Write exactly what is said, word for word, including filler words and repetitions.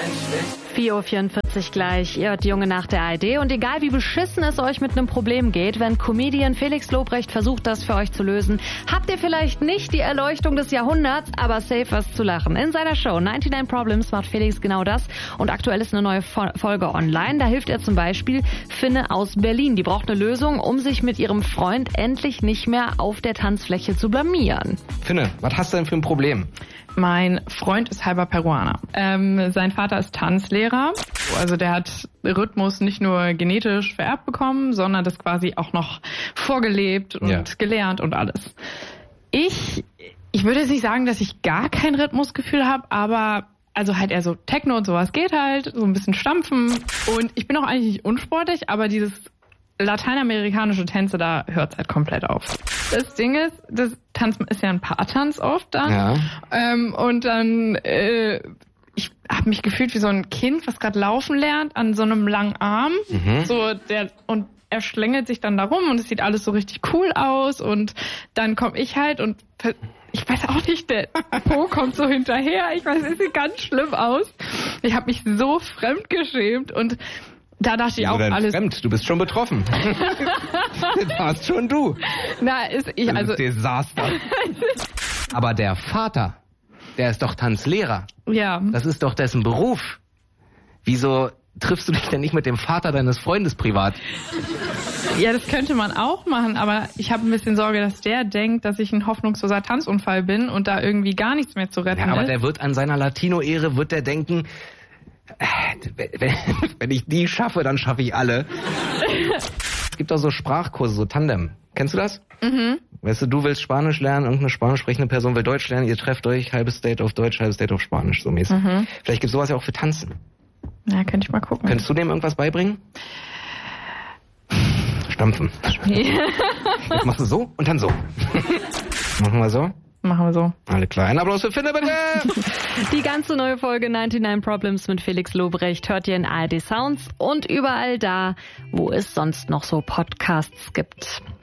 vier Uhr vierundvierzig gleich, ihr hört die Junge nach der A R D und egal wie beschissen es euch mit einem Problem geht, wenn Comedian Felix Lobrecht versucht, das für euch zu lösen, habt ihr vielleicht nicht die Erleuchtung des Jahrhunderts, aber safe was zu lachen. In seiner Show neunundneunzig Problems macht Felix genau das und aktuell ist eine neue Folge online. Da hilft er zum Beispiel Finne aus Berlin. Die braucht eine Lösung, um sich mit ihrem Freund endlich nicht mehr auf der Tanzfläche zu blamieren. Finne, was hast du denn für ein Problem? Mein Freund ist halber Peruaner. Ähm, sein Vater ist Tanzlehrer. Also der hat Rhythmus nicht nur genetisch vererbt bekommen, sondern das quasi auch noch vorgelebt und ja. gelernt und alles. Ich, ich würde jetzt nicht sagen, dass ich gar kein Rhythmusgefühl habe, aber also halt eher so Techno und sowas geht halt, so ein bisschen stampfen. Und ich bin auch eigentlich nicht unsportlich, aber dieses lateinamerikanische Tänze, da hört es halt komplett auf. Das Ding ist, das Tanzen ist ja ein Paartanz oft dann. Ja. Ähm, und dann, äh, ich habe mich gefühlt wie so ein Kind, was gerade laufen lernt, an so einem langen Arm. Mhm. So der und er schlängelt sich dann da rum und es sieht alles so richtig cool aus. Und dann komme ich halt und ich weiß auch nicht, der Po kommt so hinterher. Ich weiß, es sieht ganz schlimm aus. Ich habe mich so fremdgeschämt und da dachte ich auch denn alles. Fremd, du bist schon betroffen. Das warst schon du. Na, ist ich also. Desaster. Aber der Vater, der ist doch Tanzlehrer. Ja. Das ist doch dessen Beruf. Wieso triffst du dich denn nicht mit dem Vater deines Freundes privat? Ja, das könnte man auch machen, aber ich habe ein bisschen Sorge, dass der denkt, dass ich ein hoffnungsloser Tanzunfall bin und da irgendwie gar nichts mehr zu retten ja, aber ist. der wird an seiner Latino-Ehre, wird der denken, wenn ich die schaffe, dann schaffe ich alle. Es gibt auch so Sprachkurse, so Tandem. Kennst du das? Mhm. Weißt du, du willst Spanisch lernen, irgendeine spanisch sprechende Person will Deutsch lernen, ihr trefft euch, halbes Date auf Deutsch, halbes Date auf Spanisch, so mäßig. Mhm. Vielleicht gibt's sowas ja auch für Tanzen. Ja, könnte ich mal gucken. Könntest du dem irgendwas beibringen? Stampfen. Jetzt machst du so und dann so. Machen wir so? Machen wir so. Alle klar. Ein Applaus für Finne, bitte! Die ganze neue Folge neunundneunzig Problems mit Felix Lobrecht hört ihr in A R D Sounds und überall da, wo es sonst noch so Podcasts gibt.